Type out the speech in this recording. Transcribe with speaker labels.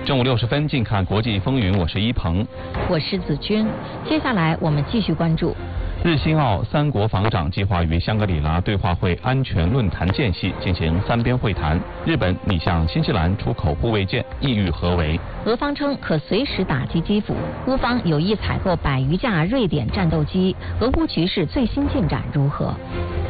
Speaker 1: 正午60分，近看国际风云，我是一鹏，
Speaker 2: 我是子君。接下来我们继续关注。
Speaker 1: 日新澳3国防长计划于香格里拉对话会安全论坛间隙进行3边会谈。日本拟向新西兰出口护卫舰，意欲何为？
Speaker 2: 俄方称可随时打击基辅，乌方有意采购100余架瑞典战斗机。俄乌局势最新进展如何？